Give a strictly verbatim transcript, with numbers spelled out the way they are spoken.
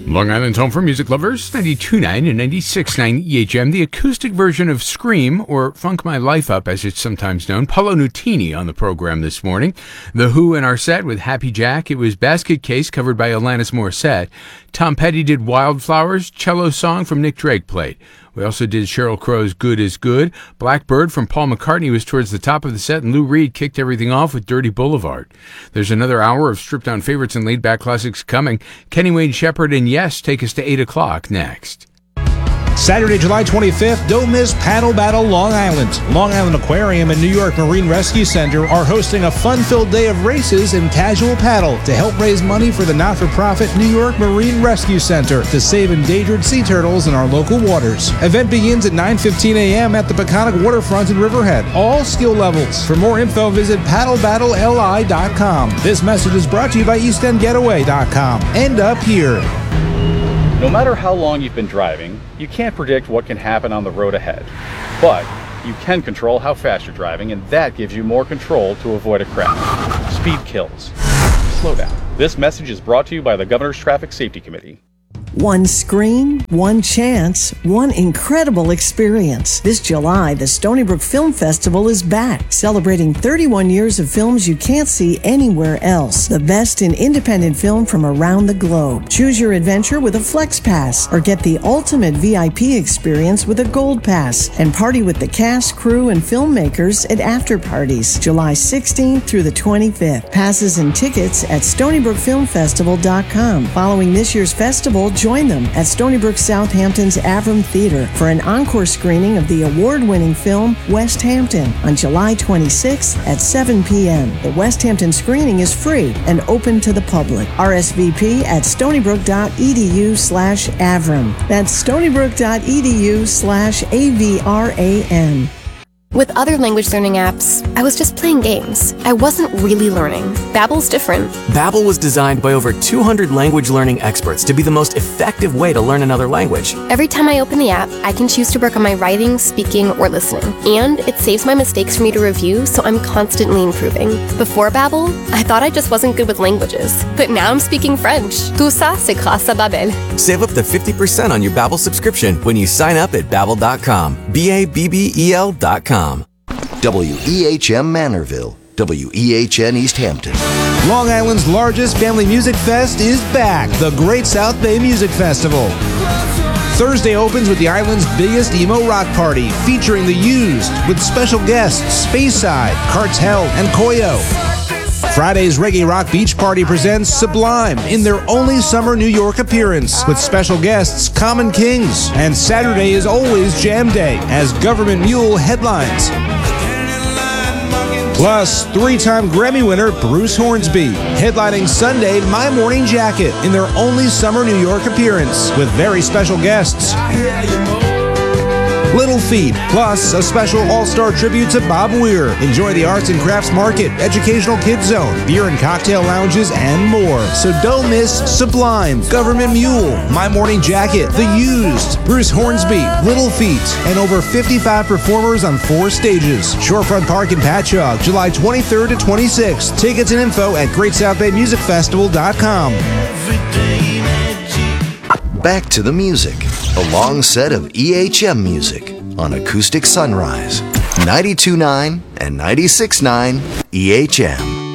Long Island's home for music lovers, ninety-two point nine and ninety-six point nine E H M, the acoustic version of Scream, or Funk My Life Up as it's sometimes known. Paolo Nutini on the program this morning. The Who in our set with Happy Jack. It was Basket Case covered by Alanis Morissette. Tom Petty did Wildflowers. Cello Song from Nick Drake played. We also did Sheryl Crow's Good is Good. Blackbird from Paul McCartney was towards the top of the set, and Lou Reed kicked everything off with Dirty Boulevard. There's another hour of stripped-down favorites and laid-back classics coming. Kenny Wayne Shepherd and Yes take us to eight o'clock next. Saturday, July twenty-fifth, don't miss Paddle Battle Long Island. Long Island Aquarium and New York Marine Rescue Center are hosting a fun-filled day of races and casual paddle to help raise money for the not-for-profit New York Marine Rescue Center to save endangered sea turtles in our local waters. Event begins at nine fifteen a.m. at the Peconic Waterfront in Riverhead. All skill levels. For more info, visit paddle battle L I dot com. This message is brought to you by east end getaway dot com. End up here. No matter how long you've been driving, you can't predict what can happen on the road ahead. But you can control how fast you're driving, and that gives you more control to avoid a crash. Speed kills. Slow down. This message is brought to you by the Governor's Traffic Safety Committee. One screen, one chance, one incredible experience. This July, the Stony Brook Film Festival is back, celebrating thirty-one years of films you can't see anywhere else. The best in independent film from around the globe. Choose your adventure with a Flex Pass, or get the ultimate V I P experience with a Gold Pass, and party with the cast, crew, and filmmakers at after parties. July sixteenth through the twenty-fifth. Passes and tickets at stony brook film festival dot com. Following this year's festival, join them at Stony Brook Southampton's Avram Theater for an encore screening of the award-winning film West Hampton on July twenty-sixth at seven p.m. The West Hampton screening is free and open to the public. R S V P at stony brook dot e d u slash avram. That's stony brook dot e d u slash A V R A N. With other language learning apps, I was just playing games. I wasn't really learning. Babbel's different. Babbel was designed by over two hundred language learning experts to be the most effective way to learn another language. Every time I open the app, I can choose to work on my writing, speaking, or listening. And it saves my mistakes for me to review, so I'm constantly improving. Before Babbel, I thought I just wasn't good with languages. But now I'm speaking French. Tout ça, c'est grâce à Babbel. Save up to fifty percent on your Babbel subscription when you sign up at babbel dot com. B A B B E L dot com. W E H M Manorville, W E H N East Hampton. Long Island's largest family music fest is back, the Great South Bay Music Festival. Thursday opens with the island's biggest emo rock party, featuring The Used, with special guests Speyside, Cartel, and Koyo. Friday's Reggae Rock Beach Party presents Sublime in their only summer New York appearance, with special guests Common Kings. And Saturday is always Jam Day, as Government Mule headlines. Plus, three-time Grammy winner Bruce Hornsby, headlining Sunday My Morning Jacket in their only summer New York appearance, with very special guests. Little Feat, plus a special all-star tribute to Bob Weir. Enjoy the arts and crafts market, educational kids zone, beer and cocktail lounges, and more. So don't miss Sublime, Government Mule, My Morning Jacket, The Used, Bruce Hornsby, Little Feat, and over fifty-five performers on four stages. Shorefront Park in Patchogue, July twenty-third to twenty-sixth. Tickets and info at great south bay music festival dot com. Back to the music. A long set of E H M music on Acoustic Sunrise. ninety-two point nine and ninety-six point nine E H M.